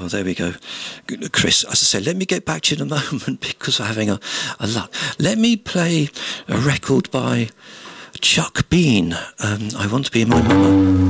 Oh, there we go. Chris, as I said, let me get back to you in a moment because we're having a luck. Let me play a record by Chuck Bean. I Want to Be My Mama.